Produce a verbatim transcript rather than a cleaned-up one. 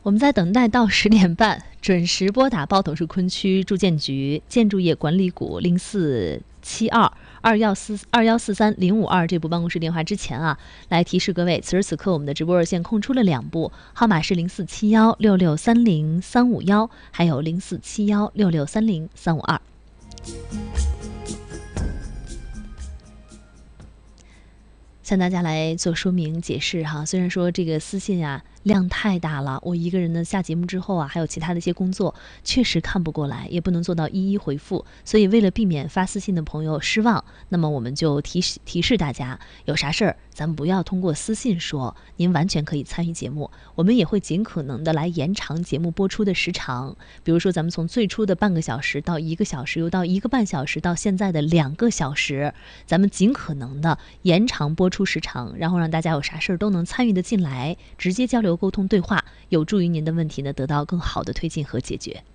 我们在等待到十点半，准时拨打包头市昆区住建局建筑业管理股零四七二二幺四二幺四三零五二这部办公室电话之前啊，来提示各位，此时此刻我们的直播热线空出了两部，号码是零四七幺六六三零三五幺，还有零四七幺六六三零三五二。向大家来做说明解释哈，虽然说这个私信啊量太大了，我一个人呢下节目之后啊，还有其他的一些工作，确实看不过来，也不能做到一一回复，所以为了避免发私信的朋友失望，那么我们就提示提示大家，有啥事儿咱们不要通过私信说，您完全可以参与节目，我们也会尽可能的来延长节目播出的时长，比如说咱们从最初的半个小时到一个小时，又到一个半小时，到现在的两个小时，咱们尽可能的延长播出时长，然后让大家有啥事儿都能参与的进来，直接交流沟通对话，有助于您的问题呢得到更好的推进和解决。